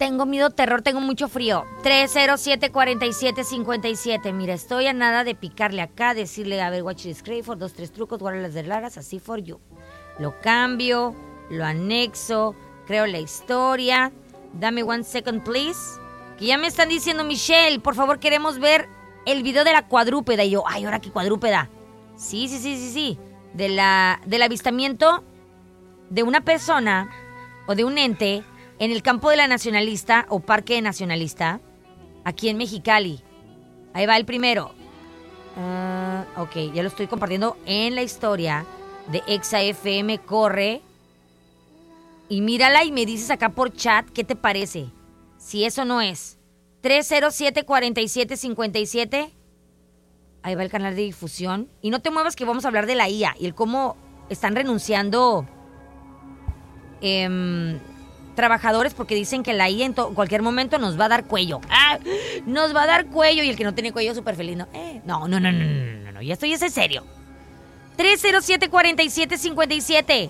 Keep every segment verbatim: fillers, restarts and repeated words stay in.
tengo miedo, terror, tengo mucho frío. tres cero siete, cuatro siete, cinco siete. Mira, estoy a nada de picarle acá, decirle, a ver, watch this for dos, tres trucos, guarda las de Laras, así for you. Lo cambio, lo anexo, creo la historia. Dame one second, please. Que ya me están diciendo, Michelle, por favor, queremos ver el video de la cuadrúpeda. Y yo, ay, ¿ahora qué cuadrúpeda? Sí, sí, sí, sí, sí. De la, del avistamiento de una persona o de un ente en el campo de la Nacionalista o Parque Nacionalista, aquí en Mexicali. Ahí va el primero. Uh, ok, ya lo estoy compartiendo en la historia de Exa F M. Corre. Y mírala y me dices acá por chat qué te parece. Si eso no es. tres cero siete, cuatro siete, cinco siete. Ahí va el canal de difusión. Y no te muevas que vamos a hablar de la I A y el cómo están renunciando eh, trabajadores porque dicen que la I A en to- cualquier momento nos va a dar cuello. ¡Ah! Nos va a dar cuello y el que no tiene cuello súper feliz. No, eh, no, no, no, no, no, no, no, ya estoy en serio. tres cero siete, cuatro siete, cinco siete.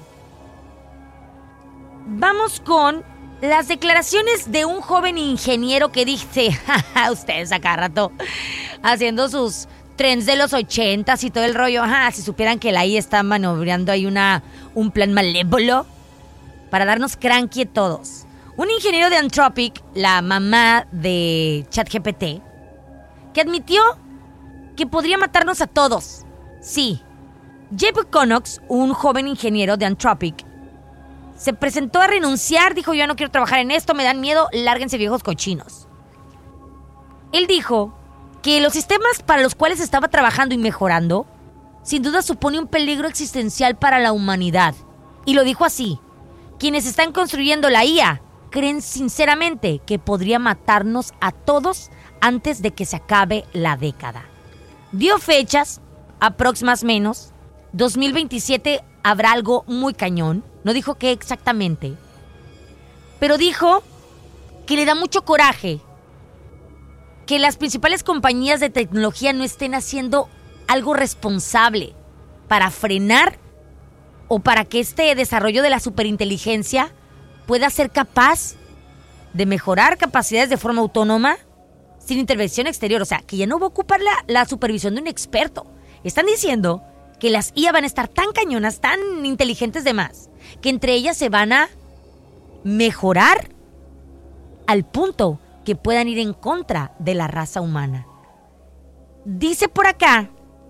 Vamos con las declaraciones de un joven ingeniero que dice, jaja, ustedes a cada rato haciendo sus trends de los ochentas y todo el rollo. Ajá, si supieran que la I A está maniobrando ahí una, un plan malévolo para darnos cranky a todos. Un ingeniero de Anthropic, la mamá de ChatGPT, que admitió que podría matarnos a todos. Sí, Jeb Connox, un joven ingeniero de Anthropic, se presentó a renunciar, dijo, yo no quiero trabajar en esto, me dan miedo, lárguense viejos cochinos. Él dijo que los sistemas para los cuales estaba trabajando y mejorando, sin duda supone un peligro existencial para la humanidad. Y lo dijo así, quienes están construyendo la I A creen sinceramente que podría matarnos a todos antes de que se acabe la década. Dio fechas, aprox más menos, dos mil veintisiete habrá algo muy cañón. No dijo qué exactamente, pero dijo que le da mucho coraje que las principales compañías de tecnología no estén haciendo algo responsable para frenar o para que este desarrollo de la superinteligencia pueda ser capaz de mejorar capacidades de forma autónoma sin intervención exterior. O sea, que ya no va a ocupar la, la supervisión de un experto. Están diciendo que las I A van a estar tan cañonas, tan inteligentes de más, que entre ellas se van a mejorar al punto que puedan ir en contra de la raza humana. Dice por acá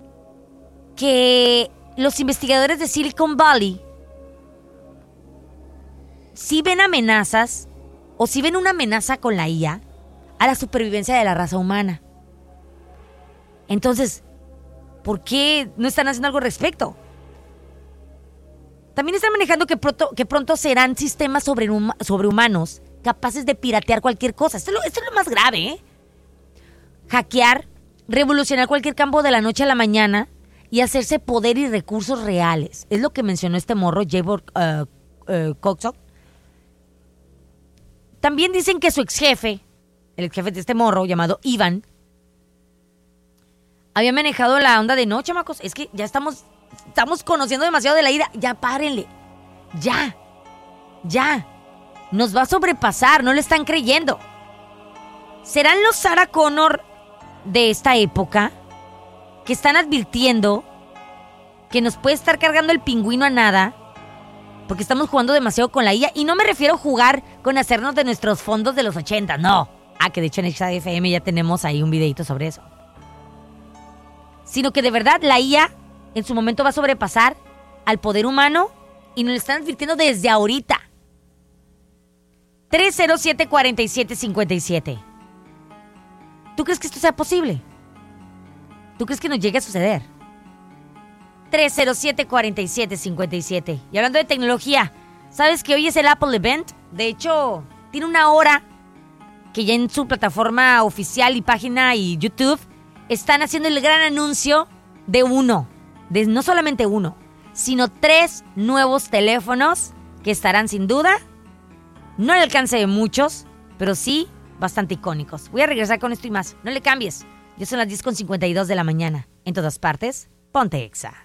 que los investigadores de Silicon Valley sí ven amenazas o sí ven una amenaza con la I A a la supervivencia de la raza humana. Entonces, ¿por qué no están haciendo algo al respecto? También están manejando que pronto, que pronto serán sistemas sobrehuma, sobrehumanos capaces de piratear cualquier cosa. Esto es, lo, esto es lo más grave, ¿eh? Hackear, revolucionar cualquier campo de la noche a la mañana y hacerse poder y recursos reales. Es lo que mencionó este morro, Jabor uh, uh, Coxon. También dicen que su ex jefe, el ex jefe de este morro llamado Ivan, había manejado la onda de no, chamacos, es que ya estamos, estamos conociendo demasiado de la I A. Ya párenle, ya, ya. Nos va a sobrepasar, no le están creyendo. ¿Serán los Sarah Connor de esta época que están advirtiendo que nos puede estar cargando el pingüino a nada porque estamos jugando demasiado con la I A? Y no me refiero a jugar con hacernos de nuestros fondos de los ochenta, no. Ah, que de hecho en Exa F M ya tenemos ahí un videito sobre eso. Sino que de verdad la I A en su momento va a sobrepasar al poder humano y nos lo están advirtiendo desde ahorita. tres cero siete, cuatro siete, cinco siete. ¿Tú crees que esto sea posible? ¿Tú crees que nos llegue a suceder? tres cero siete, cuatro siete, cinco siete. Y hablando de tecnología, ¿sabes que hoy es el Apple Event? De hecho, tiene una hora que ya en su plataforma oficial y página y YouTube están haciendo el gran anuncio de uno, de no solamente uno, sino tres nuevos teléfonos que estarán sin duda no al alcance de muchos, pero sí bastante icónicos. Voy a regresar con esto y más. No le cambies. Ya son las diez con cincuenta y dos de la mañana. En todas partes, ponte Exa.